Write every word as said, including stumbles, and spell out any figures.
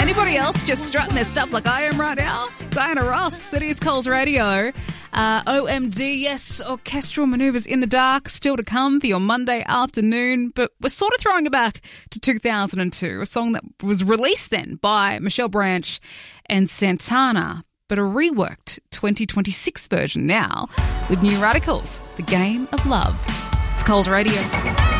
Anybody else just strutting their stuff like I am right now? Diana Ross, it is Coles Radio. Uh, O M D, yes, orchestral manoeuvres in the dark, still to come for your Monday afternoon. But we're sort of throwing it back to two thousand two, a song that was released then by Michelle Branch and Santana, but a reworked twenty twenty-six version now with New Radicals, The Game of Love. It's Coles Radio.